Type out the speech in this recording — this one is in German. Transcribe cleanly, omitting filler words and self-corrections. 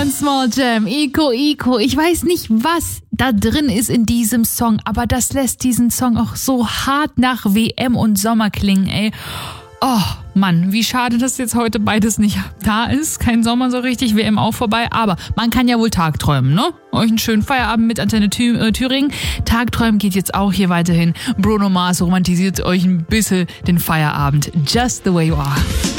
von Small Jam, Ico Ico. Ich weiß nicht, was da drin ist in diesem Song, aber das lässt diesen Song auch so hart nach WM und Sommer klingen, ey. Oh, Mann, wie schade, dass jetzt heute beides nicht da ist. Kein Sommer so richtig, WM auch vorbei. Aber man kann ja wohl tagträumen, ne? Euch einen schönen Feierabend mit Antenne Thüringen. Tagträumen geht jetzt auch hier weiterhin. Bruno Mars romantisiert euch ein bisschen den Feierabend. Just the way you are.